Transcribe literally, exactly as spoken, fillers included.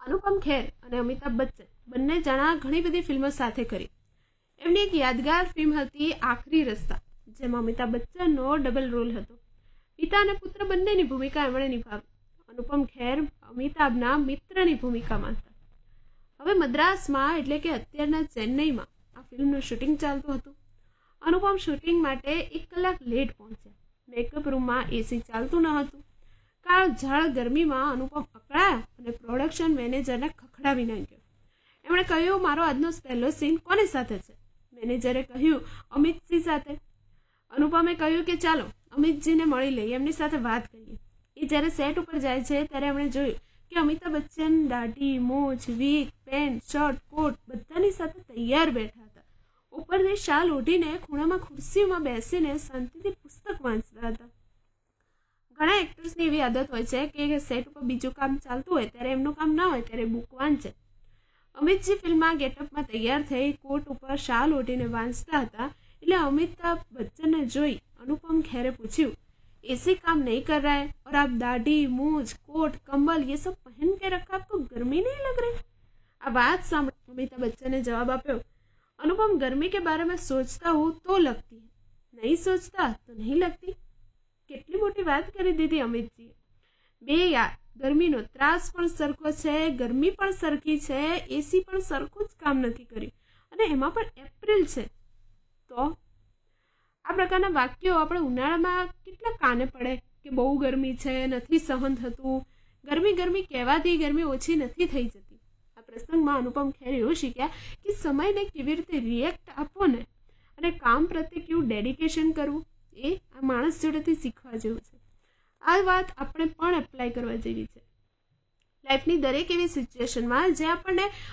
અનુપમ ખેર અને અમિતાભ બચ્ચન બંને જણા ઘણી બધી ફિલ્મો સાથે કરી. એમની એક યાદગાર ફિલ્મ હતી આખરી રસ્તા, જેમાં અમિતાભ બચ્ચનનો ડબલ રોલ હતો. પિતા અને પુત્ર બંનેની ભૂમિકા એમણે નિભાવી. અનુપમ ખેર અમિતાભના મિત્રની ભૂમિકામાં હતા. હવે મદ્રાસમાં એટલે કે અત્યારના ચેન્નઈમાં આ ફિલ્મનું શૂટિંગ ચાલતું હતું. અનુપમ શૂટિંગ માટે એક કલાક લેટ પહોંચ્યા. મેકઅપ રૂમમાં એસી ચાલતું ન હતું. કાળ ઝાળ ગરમીમાં અનુપમ અકળાયા અને પ્રોડક્શન મેનેજરને ખખડાવી નાખ્યો. એમણે કહ્યું, મારો આજનો પહેલો સીન કોની સાથે છે? મેનેજરે કહ્યું, અમિતજી સાથે. અનુપમે કહ્યું કે ચાલો અમિતજીને મળી લઈએ, એમની સાથે વાત કરીએ. એ જ્યારે સેટ ઉપર જાય છે ત્યારે એમણે જોયું કે અમિતાભ બચ્ચન દાઢી, મૂછ, વીગ, પેન્ટ, શર્ટ, કોટ બધાની સાથે તૈયાર બેઠા હતા. ઉપરથી શાલ ઓઢીને ખૂણામાં ખુરશીમાં બેસીને શાંતિથી પુસ્તક વાંચતા હતા. ઘણા એક્ટર્સની એવી આદત હોય છે કે સેટ ઉપર બીજું કામ ચાલતું હોય ત્યારે એમનું કામ ના હોય ત્યારે બુક વાંચે. અમિતજી ફિલ્મમાં ગેટઅપમાં તૈયાર થઈ કોટ ઉપર શાલ ઓઢીને વાંચતા હતા એટલે અમિતાભ બચ્ચનને જોઈ અનુપમ ખેરે પૂછ્યું, एसी काम नहीं कर रहा है और आप दाढ़ी, मूछ, कोट, कंबल ये सब पहन के रखा, आपको गर्मी नहीं लग रही? આ વાત સાંભળી અમિતાભ બચ્ચને જવાબ આપ્યો, अनुपम गर्मी के बारे में सोचता हूँ तो लगती है, नहीं सोचता तो नहीं लगती. કેટલી મોટી વાત કરી દીધી અમિતજીએ. બે યાર, ગરમીનો ત્રાસ પણ સરખો છે, ગરમી પણ સરખી છે, એસી પણ સરખું જ કામ નથી કર્યું અને એમાં પણ એપ્રિલ છે. તો આ પ્રકારના વાક્યો આપણે ઉનાળામાં કેટલા કાને પડે કે બહુ ગરમી છે, નથી સહન થતું, ગરમી ગરમી કહેવાથી ગરમી ઓછી નથી થઈ જતી. આ પ્રસંગમાં અનુપમ ખેર એવું શીખ્યા કે સમયને કેવી રીતે રિએક્ટ આપવો ને અને કામ પ્રત્યે કેવું ડેડિકેશન કરવું એ આ માણસ જોડેથી શીખવા જેવું છે. આ વાત આપણે પણ એપ્લાય કરવા જેવી છે. લાઈફની દરેક એવી સિચ્યુએશનમાં જે આપણને